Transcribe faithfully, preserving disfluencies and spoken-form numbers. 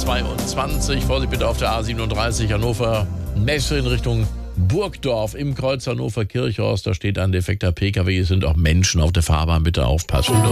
zweiundzwanzig. Vorsicht bitte auf der A siebenunddreißig Hannover Messe in Richtung Burgdorf im Kreuz Hannover Kirchhorst. Da steht ein defekter P K W. Es sind auch Menschen auf der Fahrbahn. Bitte aufpassen.